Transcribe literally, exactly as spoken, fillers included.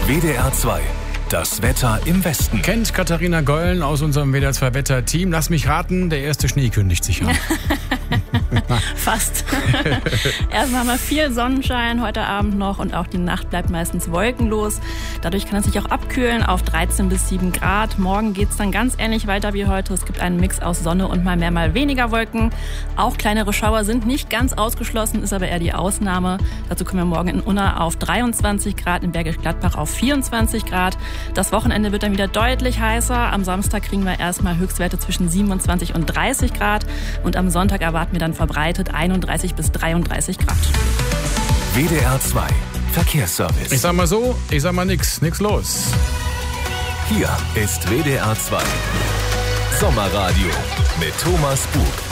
W D R zwei. Das Wetter im Westen. Kennt Katharina Gollen aus unserem W D R zwei Wetterteam. Lass mich raten, der erste Schnee kündigt sich an. Fast. Erstmal haben wir viel Sonnenschein heute Abend noch und auch die Nacht bleibt meistens wolkenlos. Dadurch kann es sich auch abkühlen auf dreizehn bis sieben Grad. Morgen geht es dann ganz ähnlich weiter wie heute. Es gibt einen Mix aus Sonne und mal mehr, mal weniger Wolken. Auch kleinere Schauer sind nicht ganz ausgeschlossen, ist aber eher die Ausnahme. Dazu kommen wir morgen in Unna auf dreiundzwanzig Grad, in Bergisch Gladbach auf vierundzwanzig Grad. Das Wochenende wird dann wieder deutlich heißer. Am Samstag kriegen wir erstmal Höchstwerte zwischen siebenundzwanzig und dreißig Grad. Und am Sonntag erwarten wir dann verbreitet einunddreißig bis dreiunddreißig Grad. W D R zwei Verkehrsservice. Ich sag mal so, ich sag mal nix, nix los. Hier ist W D R zwei Sommerradio mit Thomas Bug.